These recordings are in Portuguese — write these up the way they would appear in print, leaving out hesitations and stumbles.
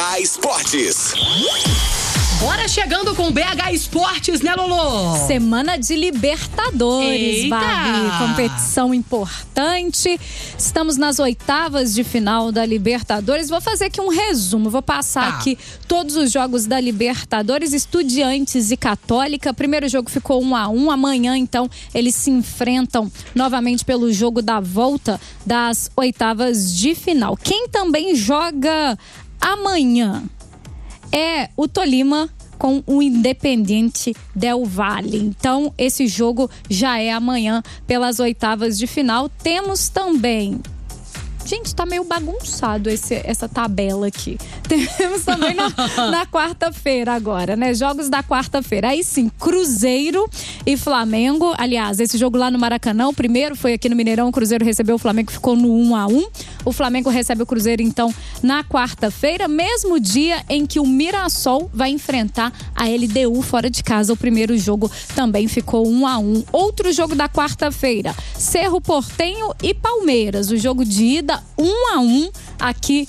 BH Esportes. Bora chegando com BH Esportes, né, Lolo? Semana de Libertadores, Eita! Babi. Competição importante. Estamos nas oitavas de final da Libertadores. Vou fazer aqui um resumo. Vou passar aqui todos os jogos da Libertadores. Estudiantes e Católica. Primeiro jogo ficou 1-1. Amanhã, então, eles se enfrentam novamente pelo jogo da volta das oitavas de final. Quem também joga amanhã é o Tolima com o Independiente Del Valle. Então, esse jogo já é amanhã pelas oitavas de final. Temos também... Gente, tá meio bagunçado essa tabela aqui. Temos também na quarta-feira agora, né? Jogos da quarta-feira. Aí sim, Cruzeiro e Flamengo. Aliás, esse jogo lá no Maracanã, o primeiro foi aqui no Mineirão. O Cruzeiro recebeu o Flamengo, ficou no 1-1. O Flamengo recebe o Cruzeiro, então, na quarta-feira. Mesmo dia em que o Mirassol vai enfrentar a LDU fora de casa. O primeiro jogo também ficou 1-1. Outro jogo da quarta-feira, Cerro Porteño e Palmeiras. O jogo de ida 1-1 aqui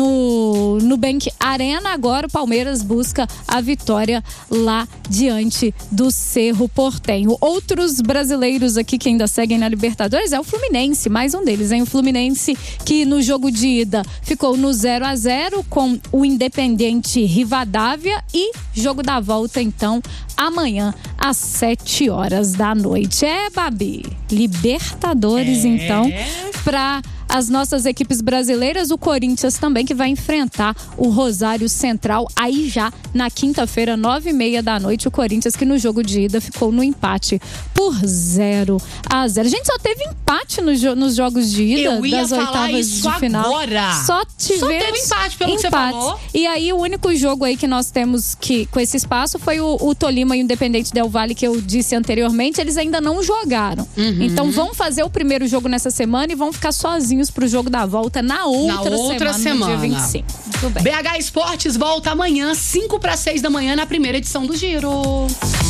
no Nubank Arena. Agora o Palmeiras busca a vitória lá diante do Cerro Porteño. Outros brasileiros aqui que ainda seguem na Libertadores é o Fluminense, mais um deles, hein? O Fluminense que no jogo de ida ficou no 0-0 com o Independiente Rivadavia, e jogo da volta então amanhã às 7 horas da noite. Babi, Libertadores então para as nossas equipes brasileiras. O Corinthians também, que vai enfrentar o Rosário Central aí já na quinta-feira, 9h30 da noite. O Corinthians que no jogo de ida ficou no empate por 0-0. Gente, só teve empate nos jogos de ida das oitavas de final. Agora. Só teve empate, pelo que você falou. E aí o único jogo aí que nós temos com esse espaço foi o Tolima e o Independente Del Valle, que eu disse anteriormente. Eles ainda não jogaram. Então vão fazer o primeiro jogo nessa semana e vão ficar sozinhos pro jogo da volta na outra semana, no dia 25. Muito bem. BH Esportes volta amanhã, 5-6 da manhã, na primeira edição do Giro.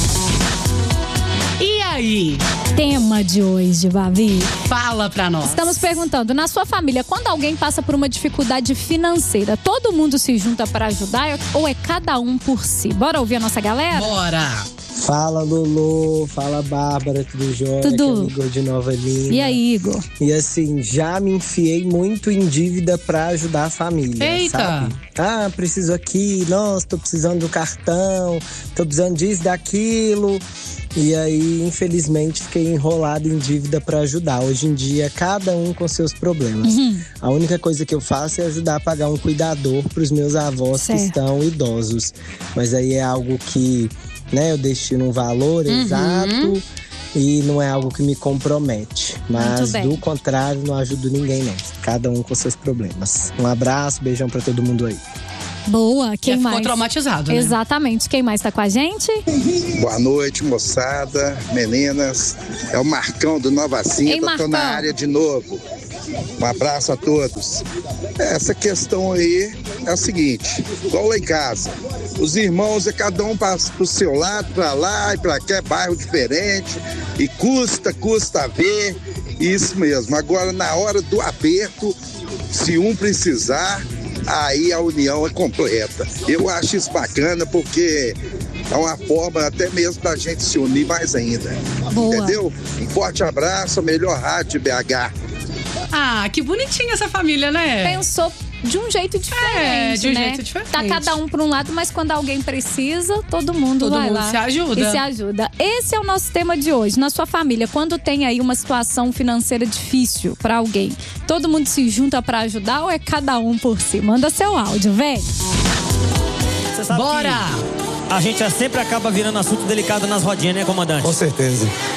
E aí? Tema de hoje, Babi. Fala pra nós. Estamos perguntando, na sua família, quando alguém passa por uma dificuldade financeira, todo mundo se junta pra ajudar ou é cada um por si? Bora ouvir a nossa galera? Bora! Fala, Lolo. Fala, Bárbara. Tudo jóia? Tudo. Aqui é Igor de Nova Lima. E aí, Igor? E assim, já me enfiei muito em dívida pra ajudar a família. Eita! Sabe? Preciso aqui. Nossa, tô precisando do cartão. Tô precisando disso, daquilo. E aí, infelizmente, fiquei enrolado em dívida pra ajudar. Hoje em dia, cada um com seus problemas. A única coisa que eu faço é ajudar a pagar um cuidador pros meus avós que estão idosos. Mas aí é algo que, né, eu destino um valor exato e não é algo que me compromete. Mas, do contrário, não ajudo ninguém, não. Cada um com seus problemas. Um abraço, beijão pra todo mundo aí. Boa, quem mais? Ficou traumatizado, né? Exatamente. Quem mais tá com a gente? Boa noite, moçada, meninas. É o Marcão do Nova Cinta, tô na área de novo. Um abraço a todos. Essa questão aí é o seguinte, igual lá em casa. Os irmãos, cada um passa pro seu lado, pra lá e pra cá, bairro diferente. E custa ver. Isso mesmo. Agora, na hora do aperto, se um precisar, aí a união é completa. Eu acho isso bacana porque é uma forma até mesmo da gente se unir mais ainda. Boa. Entendeu? Um forte abraço, a melhor rádio de BH. Que bonitinha essa família, né? Pensou de um jeito diferente, de um né? jeito diferente. Tá cada um por um lado, mas quando alguém precisa, todo mundo vai lá. se ajuda. E se ajuda. Esse é o nosso tema de hoje. Na sua família, quando tem aí uma situação financeira difícil pra alguém, todo mundo se junta pra ajudar ou é cada um por si? Manda seu áudio, vem. Bora! A gente sempre acaba virando assunto delicado nas rodinhas, né, comandante? Com certeza.